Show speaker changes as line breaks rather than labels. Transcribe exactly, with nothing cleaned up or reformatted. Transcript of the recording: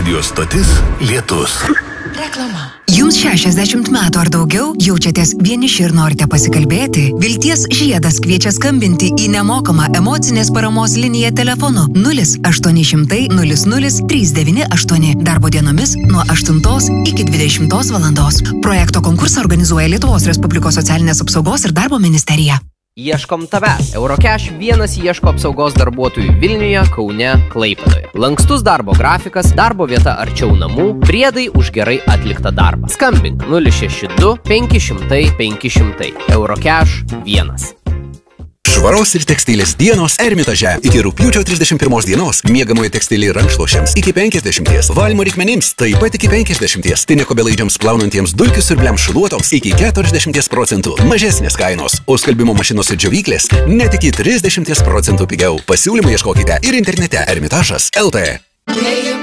Radio stotis Lietus.
Reklama. Jums šešiasdešimt metų ar daugiau, jaučiatės vieniši ir norite pasikalbėti? Vilties žiedas kviečia skambinti į nemokamą emocinės paramos liniją telefonu nulis aštuoni šimtai nulis nulis trys devyni aštuoni darbo dienomis nuo aštuntos iki dvidešimtos valandos. Projekto konkursą organizuoja Lietuvos Respublikos socialinės apsaugos ir darbo ministerija.
Ieškom tavęs. Eurocash vienas ieško apsaugos darbuotojų Vilniuje, Kaune, Klaipėdoje. Lankstus darbo grafikas, darbo vieta arčiau namų, priedai už gerai atliktą darbą. Skambink nulis šeši du penki šimtai penki šimtai. Eurocash vienas.
Švaros ir tekstilės dienos Ermitaže. Iki rugpjūčio trisdešimt pirmos dienos miegamoji tekstilė rankšluosčiams iki penkiasdešimties, valymo reikmenims taip pat iki penkiasdešimties, tineko belaidžiams plaunantiems dulkių siurbliams šluotoms iki keturiasdešimties procentų mažesnės kainos, o skalbimo mašinos ir džiovyklės net iki trisdešimties procentų pigiau. Pasiūlymų ieškokite ir internete ermitažas taškas el tė.